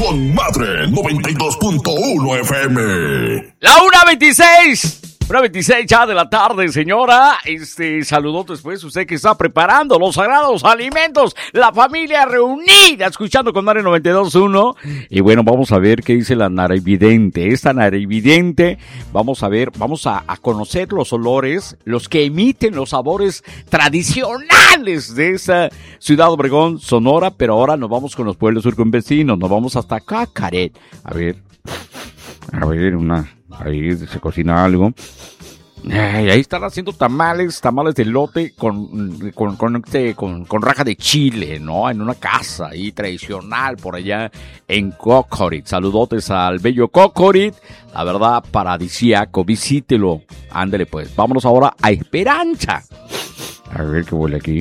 Con Madre 92.1 FM. La 1:26. 1:26 ya de la tarde, señora. Saludotes pues, usted que está preparando los sagrados alimentos, la familia reunida, escuchando con Madre 92.1. Y bueno, vamos a ver qué dice la naravidente. Esta naravidente, vamos a ver, vamos a conocer los olores, los que emiten los sabores tradicionales de esa ciudad Obregón, Sonora. Pero ahora nos vamos con los pueblos circunvecinos, nos vamos hasta Cacaret. A ver, ahí se cocina algo. Ahí están haciendo tamales de elote con raja de chile, ¿no? En una casa ahí tradicional por allá en Cocorit. Saludotes al bello Cocorit. La verdad, paradisíaco, visítelo. Ándele pues. Vámonos ahora a Esperanza. A ver qué huele aquí.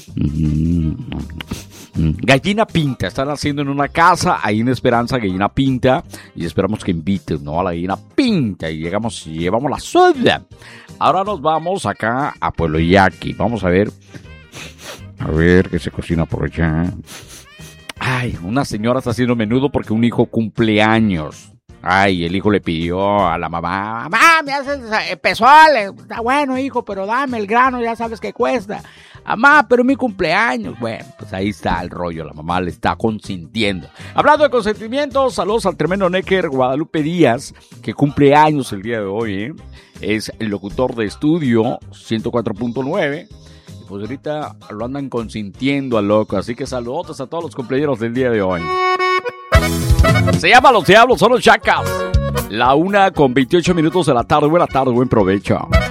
Gallina pinta, están haciendo en una casa ahí en Esperanza, gallina pinta, y esperamos que inviten, ¿no? A la gallina pinta, y llevamos la soda. Ahora nos vamos acá a Pueblo Yaqui. Vamos a ver qué se cocina por allá. Ay, una señora está haciendo menudo porque un hijo cumple años. Ay, el hijo le pidió a la mamá: mamá, me haces pezoles. Está bueno, hijo, pero dame el grano, ya sabes que cuesta. Mamá, pero mi cumpleaños. Bueno, pues ahí está el rollo, la mamá le está consintiendo. Hablando de consentimiento, saludos al tremendo Necker Guadalupe Díaz, que cumple años el día de hoy, Es el locutor de estudio 104.9. Y pues ahorita lo andan consintiendo al loco, así que saludos a todos los cumpleaños del día de hoy. Se llama Los Diablos, son los Chacas. La 1:28 de la tarde, buena tarde, buen provecho.